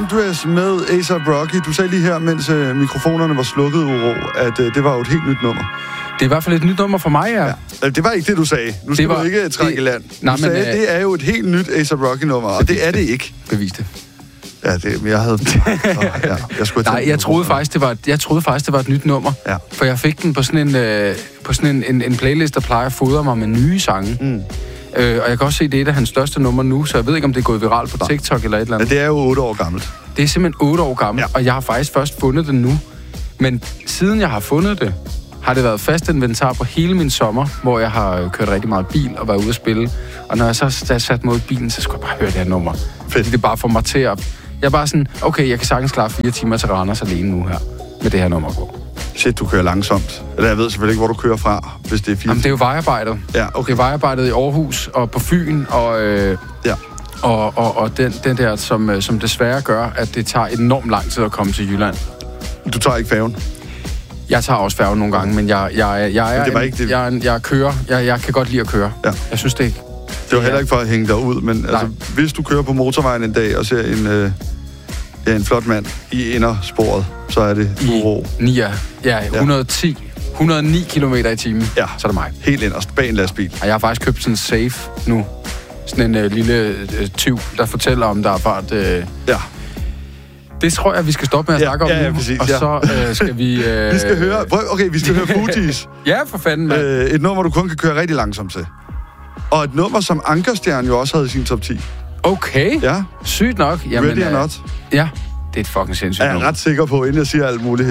Undress med A$AP Rocky. Du sagde lige her, mens mikrofonerne var slukket, Uro, at det var jo et helt nyt nummer. Det er i hvert fald et nyt nummer for mig, ja. Det var ikke det, du sagde. Nu skal du ikke trække i land. Du sagde, det er jo et helt nyt A$AP Rocky-nummer, og det er det ikke. Bevis det. Ja, men jeg havde... Jeg troede faktisk, det var et nyt nummer. Ja. For jeg fik den på sådan en playlist, der plejer at fodre mig med nye sange. Og jeg kan også se, det er et af hans største numre nu, så jeg ved ikke, om det er gået viralt på TikTok eller et eller andet. Ja, det er jo 8 år gammelt. Det er simpelthen 8 år gammelt, og jeg har faktisk først fundet det nu. Men siden jeg har fundet det, har det været fast inventar på hele min sommer, hvor jeg har kørt rigtig meget bil og været ude at spille. Og når jeg så sat mig ud i bilen, så skulle jeg bare høre det her nummer. Fordi det bare får mig til at... Jeg er bare sådan, okay, jeg kan sagtens klare 4 timer til Randers alene nu her, med det her nummer på. Shit, du kører langsomt. Eller jeg ved selvfølgelig ikke, hvor du kører fra, hvis det er 4 timer. Jamen, det er jo vejarbejdet. Ja, okay. Det er vejarbejdet i Aarhus og på Fyn, og den der, som desværre gør, at det tager enormt lang tid at komme til Jylland. Du tager ikke færgen? Jeg tager også færgen nogle gange, men jeg kører. Jeg kan godt lide at køre. Ja. Jeg synes, det var heller ikke for at hænge dig ud, men altså, hvis du kører på motorvejen en dag og ser en flot mand i indersporet, så er det Uro. 109 km/t, så er det mig. Helt inderst, bag en lastbil. Og jeg har faktisk købt sådan en safe nu. Sådan en lille tyv, der fortæller om, der er fart... Det tror jeg, vi skal stoppe med at snakke om nu. Præcis, og så skal vi... vi skal høre... vi skal høre Fugees. Ja, for fanden, mand. Et nummer, du kun kan køre rigtig langsomt til. Og et nummer, som Ankerstjerne jo også havde i sin top 10. Okay. Ja. Sygt nok. Jamen, Ready or Not. Ja, det er et fucking sindssygt nummer. Jeg er ret sikker på, inden jeg siger alt muligt.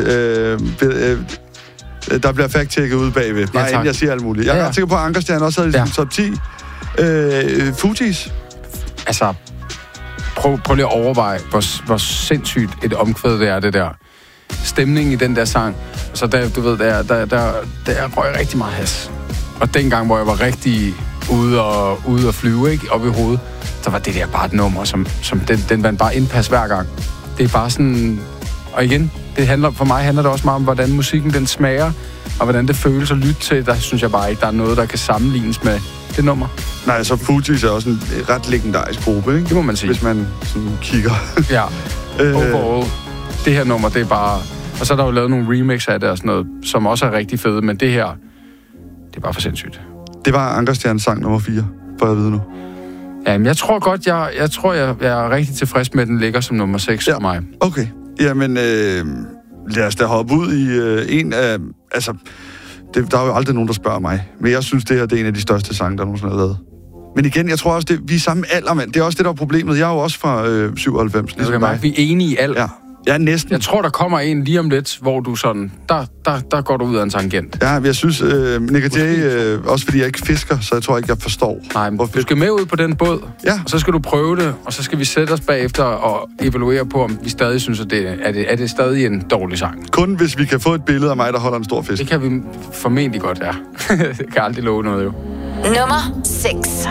Der bliver fact-checket ude bagved. Nej, inden jeg siger alt muligt. Jeg er ret sikker på, at Ankerstjerne også havde i sin top 10. Fugees. Altså... Prøv lige at overveje, hvor sindssygt et omkvæd det er, det der. Stemningen i den der sang. Så der, du ved, der røg rigtig meget has. Og dengang, hvor jeg var rigtig ude at flyve, ikke, op i hovedet, så var det der bare et nummer, som den vandt bare indpas hver gang. Det er bare sådan... Og igen, for mig handler det også meget om, hvordan musikken den smager, og hvordan det føles at lytte til. Der synes jeg bare ikke, der er noget, der kan sammenlignes med det nummer. Nej, så Fugees er også en ret legendarisk gruppe, ikke? Det må man sige. Hvis man sådan kigger. Ja. Overall. Det her nummer, det er bare... Og så er der jo lavet nogle remix af det og sådan noget, som også er rigtig fede, men det her, det er bare for sindssygt. Det var Ankerstjernes sang nummer 4, for at vide nu. Jamen, jeg tror godt, jeg er rigtig tilfreds med, at den ligger som nummer 6 for mig. Okay. Jamen, lad os da hoppe ud i en af... Altså, der er jo aldrig nogen, der spørger mig. Men jeg synes, det her det er en af de største sange, der nogensinde er lavet. Men igen, jeg tror også, vi er samme alder, mand. Det er også det, der er problemet. Jeg er jo også fra 97. Ligesom mig. Vi er enige i alder. Ja, næsten. Jeg tror, der kommer en lige om lidt, hvor du sådan... Der går du ud af en tangent. Ja, jeg synes, Nick Jay, også fordi jeg ikke fisker, så jeg tror ikke, jeg forstår. Nej, men du skal med ud på den båd, og så skal du prøve det, og så skal vi sætte os bagefter og evaluere på, om vi stadig synes, at er det stadig en dårlig sang. Kun hvis vi kan få et billede af mig, der holder en stor fisk. Det kan vi formentlig godt, ja. Det kan aldrig love noget, jo. Nummer 6.